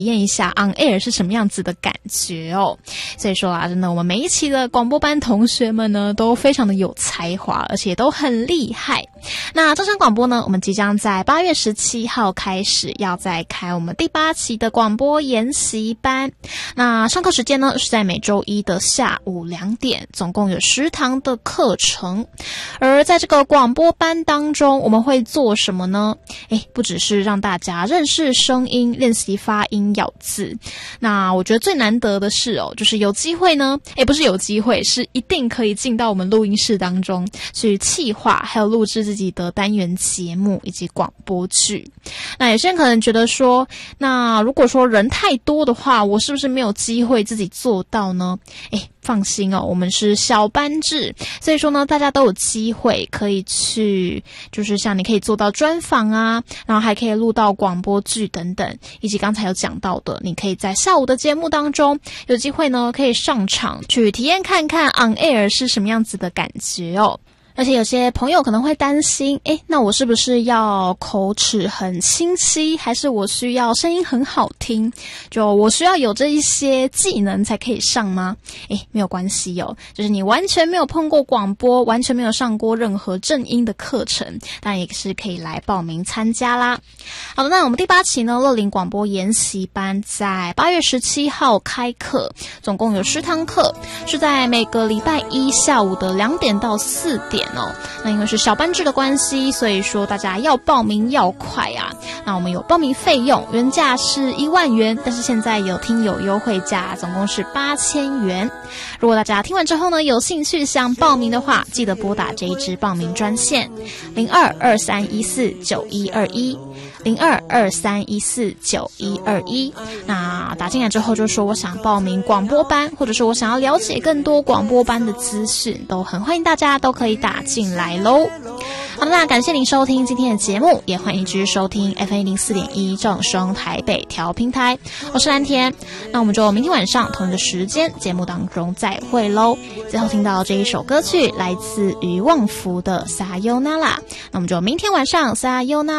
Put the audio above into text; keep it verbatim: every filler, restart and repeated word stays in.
体验一下 on air 是什么样子的感觉哦。所以说啊，真的我们每一期的广播班同学们呢都非常的有才华，而且都很厉害。那正声广播呢，我们即将在八月十七号开始要再开我们第八期的广播研习班。那上课时间呢是在每周一的下午两点，总共有十堂的课程。而在这个广播班当中，我们会做什么呢？诶，不只是让大家认识声音，练习发音咬字。那我觉得最难得的是哦，就是有机会呢，诶，不是有机会，是一定可以进到我们录音室当中去企划，还有录制自己的单元节目以及广播剧。那有些人可能觉得说，那如果说人太多的话，我是不是没有机会自己做到呢？诶，放心哦，我们是小班制，所以说呢，大家都有机会可以去，就是像你可以做到专访啊，然后还可以录到广播剧等等，以及刚才有讲到的，你可以在下午的节目当中有机会呢，可以上场去体验看看 on air 是什么样子的感觉哦。而且有些朋友可能会担心，诶，那我是不是要口齿很清晰，还是我需要声音很好听？就我需要有这一些技能才可以上吗？诶，没有关系哦，就是你完全没有碰过广播，完全没有上过任何正音的课程，当然也是可以来报名参加啦。好的，那我们第八期呢，乐龄广播研习班在八月十七号开课，总共有十堂课，是在每个礼拜一下午的两点到四点。那因为是小班制的关系，所以说大家要报名要快啊。那我们有报名费用，原价是一万元，但是现在有听友优惠价，总共是八千元。如果大家听完之后呢，有兴趣想报名的话，记得拨打这一支报名专线零二二三一四九一二一零二二三一四九一二一。那打进来之后就说我想报名广播班，或者是我想要了解更多广播班的资讯，都很欢迎大家都可以打进来咯。好的，那感谢您收听今天的节目，也欢迎继续收听 F M 零四点一 正声台北调频台，我是蓝田。那我们就明天晚上同一个时间节目当中再会咯。最后听到这一首歌曲来自于旺福的 Sayonara， 那我们就明天晚上 Sayonara。